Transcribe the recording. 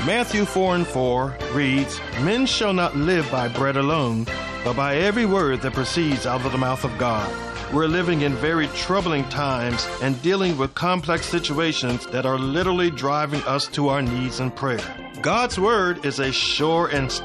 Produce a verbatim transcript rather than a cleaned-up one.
Matthew four and four reads, "Men shall not live by bread alone, but by every word that proceeds out of the mouth of God." We're living in very troubling times and dealing with complex situations that are literally driving us to our knees in prayer. God's word is a sure and